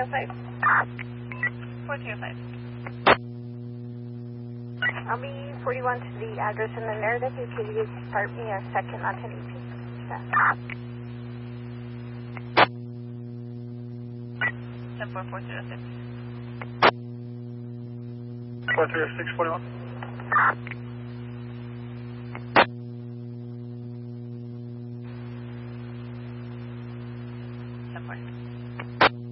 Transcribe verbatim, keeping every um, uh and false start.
oh five. four three oh five. I'll be forty-one to the address in the narrative. You could you start me a second on ten E P. ten four four zero six. four three oh six, forty-one.